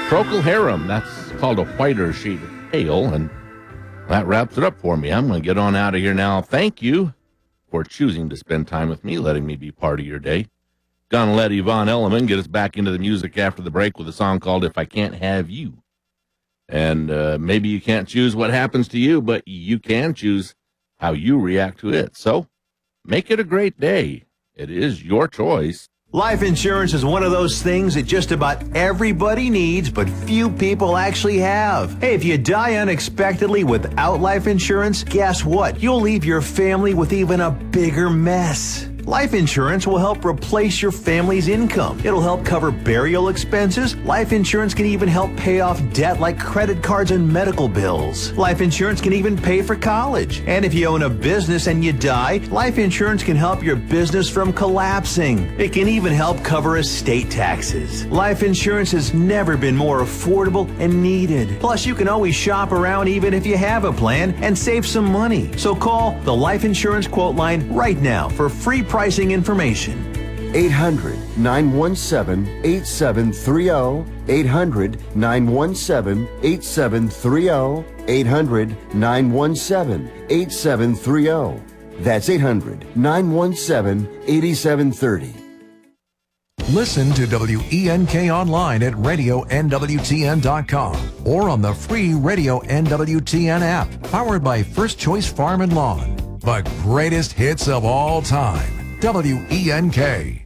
Procol Harum, that's called A Whiter Shade of Pale, and that wraps it up for me. I'm going to get on out of here now. Thank you for choosing to spend time with me, letting me be part of your day. Gonna let Yvonne Elliman get us back into the music after the break with a song called If I Can't Have You. And maybe you can't choose what happens to you, but you can choose how you react to it. So make it a great day. It is your choice. Life insurance is one of those things that just about everybody needs, but few people actually have. Hey, if you die unexpectedly without life insurance, guess what? You'll leave your family with even a bigger mess. Life insurance will help replace your family's income. It'll help cover burial expenses. Life insurance can even help pay off debt like credit cards and medical bills. Life insurance can even pay for college. And if you own a business and you die, life insurance can help your business from collapsing. It can even help cover estate taxes. Life insurance has never been more affordable and needed. Plus, you can always shop around even if you have a plan and save some money. So call the Life Insurance Quote Line right now for free pricing information. 800-917-8730. 800-917-8730. 800-917-8730. That's 800-917-8730. Listen to WENK online at radionwtn.com or on the free Radio NWTN app, powered by First Choice Farm and Lawn. The greatest hits of all time. WENK.